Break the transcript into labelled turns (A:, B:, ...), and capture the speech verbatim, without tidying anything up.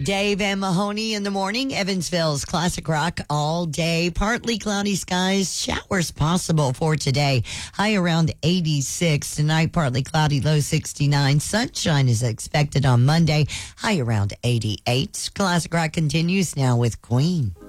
A: Dave and Mahoney in the morning. Evansville's classic rock all day. Partly cloudy skies. Showers possible for today. High around eighty-six. Tonight, partly cloudy, low sixty-nine. Sunshine is expected on Monday. High around eighty-eight. Classic rock continues now with Queen.